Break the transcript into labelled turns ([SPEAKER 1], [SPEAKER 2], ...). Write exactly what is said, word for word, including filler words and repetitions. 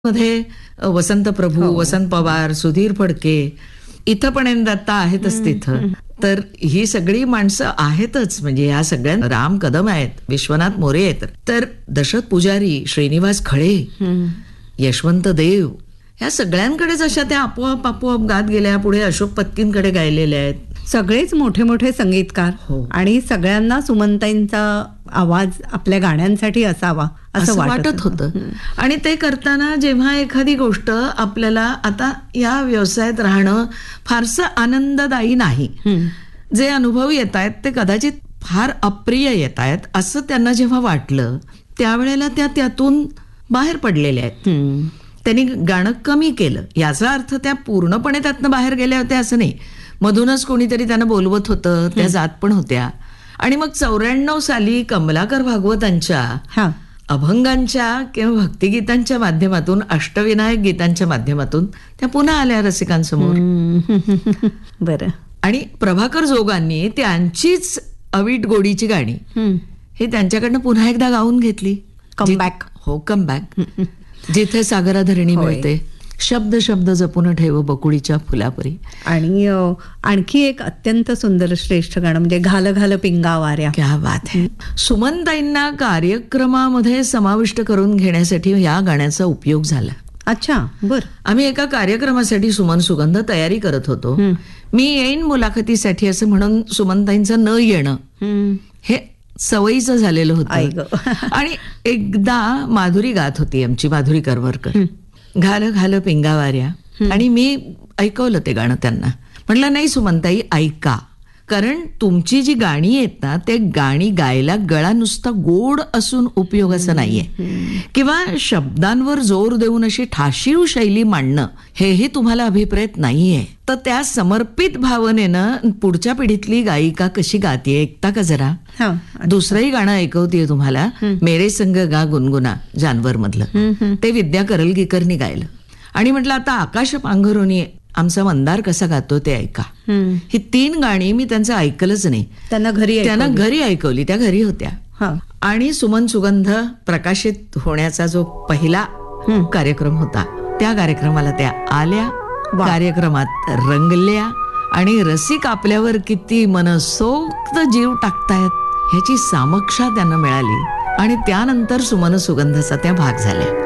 [SPEAKER 1] मध्ये वसंत प्रभू, वसंत पवार, सुधीर फडके, इथं पण एन दत्ता आहेतच तिथं. तर ही सगळी माणसं आहेतच. म्हणजे या सगळ्या, राम कदम आहेत, विश्वनाथ मोरे आहेत, तर दशरथ पुजारी, श्रीनिवास खळे, यशवंत देव, ह्या सगळ्यांकडेच अशा त्या आपोआप आपोआप गात गेल्या. पुढे अशोक पत्कींकडे गायलेल्या आहेत.
[SPEAKER 2] सगळेच मोठे मोठे संगीतकार.
[SPEAKER 1] हो.
[SPEAKER 2] आणि सगळ्यांना सुमनताईंचा आवाज आपल्या गाण्यांसाठी असावा असं
[SPEAKER 1] वाटत होतं. आणि ते करताना जेव्हा एखादी गोष्ट आपल्याला, आता या व्यवसायात राहणं फारसं आनंददायी नाही, जे अनुभव येत आहेत ते कदाचित फार अप्रिय येत आहेत असं त्यांना जेव्हा वाटलं, त्यावेळेला त्या त्यातून बाहेर पडलेल्या आहेत. त्यांनी गाणं कमी केलं, याचा अर्थ त्या पूर्णपणे त्यातनं बाहेर गेल्या होत्या असं नाही. मधूनच कोणीतरी त्यांना बोलवत होतं, त्या जात पण होत्या. आणि मग चौऱ्याण्णव साली कमलाकर भागवतांच्या अभंगांच्या किंवा भक्तिगीतांच्या माध्यमातून, अष्टविनायक गीतांच्या माध्यमातून त्या पुन्हा आल्या रसिकांसमोर.
[SPEAKER 2] बरं.
[SPEAKER 1] आणि प्रभाकर जोगांनी त्यांचीच अवीट गोडीची गाणी हे त्यांच्याकडनं पुन्हा एकदा गाऊन घेतली.
[SPEAKER 2] कमबॅक.
[SPEAKER 1] हो, कमबॅक. जिथे सागराधरणी मिळते, शब्द शब्द जपून ठेव बकुळीच्या फुलापरी.
[SPEAKER 2] आणि आणखी एक अत्यंत सुंदर श्रेष्ठ गाणं म्हणजे घाल घाल पिंगा वाऱ्या.
[SPEAKER 1] क्या बात आहे. सुमनताईंना कार्यक्रमामध्ये समाविष्ट करून घेण्यासाठी या गाण्याचा उपयोग झाला.
[SPEAKER 2] अच्छा, बर.
[SPEAKER 1] आम्ही एका कार्यक्रमासाठी सुमन सुगंध तयारी करत होतो. मी येईन मुलाखतीसाठी असं म्हणून सुमनताईंचं न येणं हे सवयीचं झालेलं होतं. आणि एकदा माधुरी गात होती, आमची माधुरी करमरकर, घाल घाल पिंगावाऱ्या, आणि मी ऐकवलं ते गाणं त्यांना. म्हटलं, नाही सुमनताई, ऐका, कारण तुमची जी गाणी आहेत ना, ते गाणी गायला गळा नुसता गोड असून उपयोगाचं नाहीये, किंवा शब्दांवर जोर देऊन अशी ठाशीव शैली मांडणं हेही तुम्हाला अभिप्रेत नाहीये. तर त्या समर्पित भावनेनं पुढच्या पिढीतली गायिका कशी गाते ऐकता का जरा. दुसरंही गाणं ऐकवतेय तुम्हाला, मेरे संग गा गुनगुना, जानवर मधलं, ते विद्या करलगीकरनी गायलं. आणि म्हटलं, आता आकाश पांघरुणी आमचा मंदार कसा गातो ते ऐका. ही तीन गाणी मी त्यांचं ऐकलंच नाही,
[SPEAKER 2] त्यांना घरी
[SPEAKER 1] त्यांना घरी ऐकवली. त्या घरी होत्या. आणि सुमन सुगंध प्रकाशित होण्याचा जो पहिला कार्यक्रम होता, त्या कार्यक्रमाला त्या आल्या, कार्यक्रमात रंगल्या, आणि रसिक आपल्यावर किती मनसोक्त जीव टाकतायत ह्याची सामक्षा त्यांना मिळाली. आणि त्यानंतर सुमन सुगंधाचा त्या भाग झाल्या.